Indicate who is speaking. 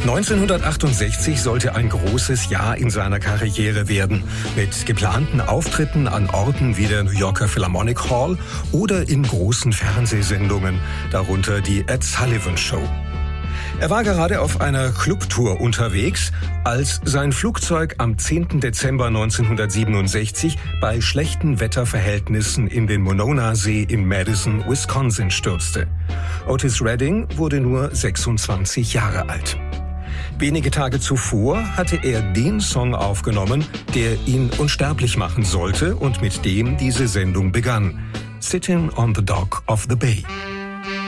Speaker 1: 1968 sollte ein großes Jahr in seiner Karriere werden, mit geplanten Auftritten an Orten wie der New Yorker Philharmonic Hall oder in großen Fernsehsendungen, darunter die Ed Sullivan Show. Er war gerade auf einer Clubtour unterwegs, als sein Flugzeug am 10. Dezember 1967 bei schlechten Wetterverhältnissen in den Monona-See in Madison, Wisconsin stürzte. Otis Redding wurde nur 26 Jahre alt. Wenige Tage zuvor hatte er den Song aufgenommen, der ihn unsterblich machen sollte und mit dem diese Sendung begann: Sitting on the Dock of the Bay.